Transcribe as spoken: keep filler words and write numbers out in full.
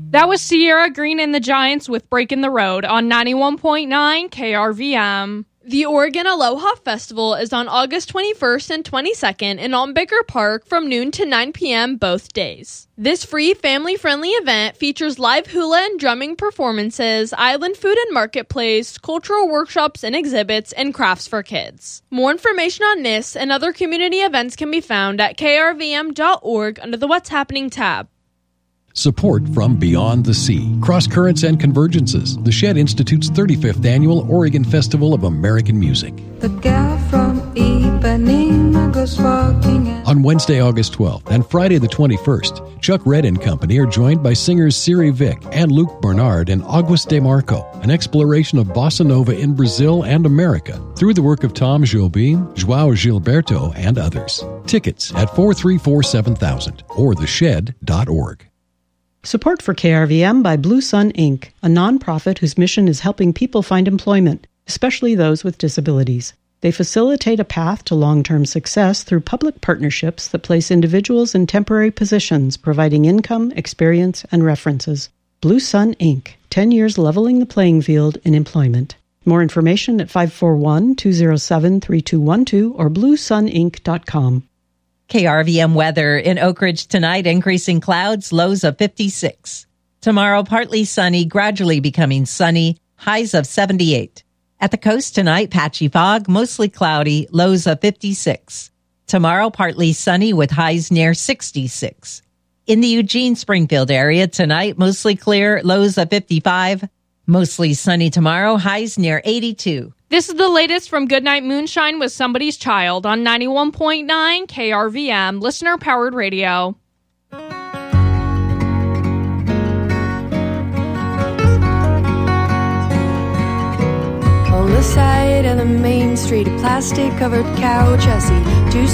That was Sierra Green and the Giants with Breaking the Road on ninety-one point nine K R V M. The Oregon Aloha Festival is on August twenty-first and twenty-second in Altenbaker Park from noon to nine p.m. both days. This free, family-friendly event features live hula and drumming performances, island food and marketplace, cultural workshops and exhibits, and crafts for kids. More information on this and other community events can be found at k r v m dot org under the What's Happening tab. Support from Beyond the Sea, Cross Currents and Convergences, the Shed Institute's thirty-fifth Annual Oregon Festival of American Music. The girl from Ipanema goes walking in. On Wednesday, August twelfth and Friday the twenty-first, Chuck Red and Company are joined by singers Siri Vick and Luke Bernard and August DeMarco, an exploration of bossa nova in Brazil and America through the work of Tom Jobim, João Gilberto, and others. Tickets at four three four seven thousand or the shed dot org. Support for K R V M by Blue Sun Incorporated, a nonprofit whose mission is helping people find employment, especially those with disabilities. They facilitate a path to long-term success through public partnerships that place individuals in temporary positions, providing income, experience, and references. Blue Sun Incorporated, ten years leveling the playing field in employment. More information at five four one, two zero seven, three two one two or blue sun inc dot com. K R V M weather in Oak Ridge tonight, increasing clouds, lows of fifty-six. Tomorrow, partly sunny, gradually becoming sunny, highs of seventy-eight. At the coast tonight, patchy fog, mostly cloudy, lows of fifty-six. Tomorrow, partly sunny with highs near sixty-six. In the Eugene-Springfield area tonight, mostly clear, lows of fifty-five. Mostly sunny tomorrow, highs near eighty-two. This is the latest from Goodnight Moonshine with Somebody's Child on ninety-one point nine K R V M, listener-powered radio. On the side of the main street, a plastic-covered couch, I see two